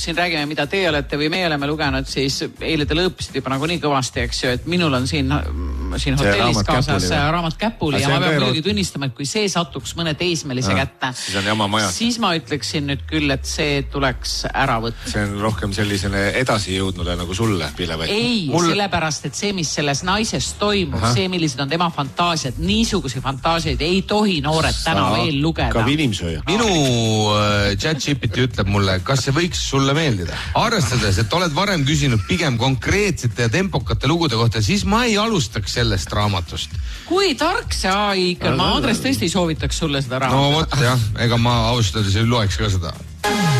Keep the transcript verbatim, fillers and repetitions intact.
siin räägime, mida te olete või me oleme lugenud, siis eile te lõõpisid juba nagu nii kõvasti, eks ju, et minul on siin, siin hotellis kaasas raamat käpuli ja ma pean muidugi tunnistama, et kui see satuks mõne teismelise ja, kätte, siis, siis ma ütleksin nüüd küll, et see tuleks ära võtta. See on rohkem sellisene edasi jõudnule nagu sulle, Pillevett. Ei, Mul... sellepärast, et see, mis selles naises toimub, Aha. see, millised on tema fantaasiad, niisuguse fantaasiaid ei tohi noored täna Saa, veel lugeda. Ka inimsööja. Minu äh, chat-GPT ütleb mulle, kas see võiks sulle meeldida. Arvestades, et oled varem küsinud pigem konkreetsete ja tempokate lugude kohta, siis ma ei alustaks sellest raamatust. Kui tark see A I ikka, ma Andres tõesti soovitaks sulle seda raamatut. No vot jah, ega ma austades ei loeks ka seda.